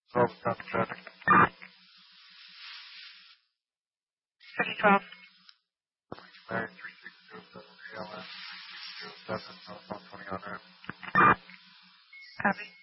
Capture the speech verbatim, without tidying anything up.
twelve, Wisconsin traffic. City twelve. Mary three six zero seven, A L N three six zero seven, northbound twenty on ramp. Copy.